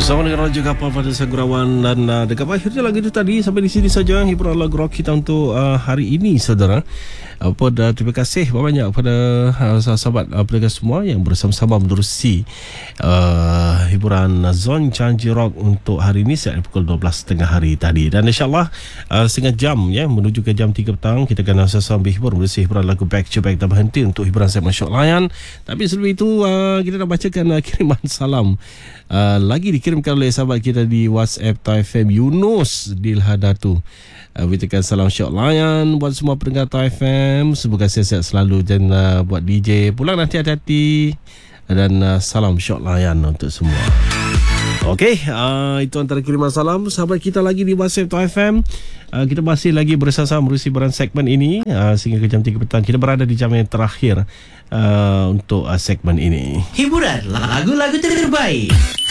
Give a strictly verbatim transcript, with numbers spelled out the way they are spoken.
Bersama dengan Raja Kapal pada Sagurawan. Dan uh, dekat akhirnya lagu itu tadi. Sampai di sini saja hiburan lagu rock kita untuk uh, hari ini, saudara. Apa uh, terima kasih banyak kepada uh, sahabat uh, pendengar semua yang bersama-sama menerusi uh, hiburan Zon Janji Rock untuk hari ini sejak pukul dua belas tiga puluh hari tadi. Dan insyaAllah uh, setengah jam ya menuju ke jam tiga petang kita akan sama-sama berhibur menerusi hiburan lagu Back to Back tak berhenti untuk hiburan segmen Syok Layan. Tapi sebelum itu uh, kita nak bacakan uh, kiriman salam uh, lagi dikirimkan oleh sahabat kita di WhatsApp Thai F M, Yunus Dilhadatu. Uh, Berikan salam Syok Layan buat semua pendengar Thai F M. Semoga sihat-sihat selalu. Dan uh, buat D J pulang nanti hati-hati. Dan uh, salam Syok Layan untuk semua. Okey, uh, itu antara kiriman salam sahabat kita lagi di WhatsApp Thai F M. Uh, kita masih lagi bersama-sama menerusi beran segmen ini uh, sehingga ke jam tiga petang. Kita berada di jam yang terakhir uh, untuk uh, segmen ini. Hiburan lagu-lagu terbaik.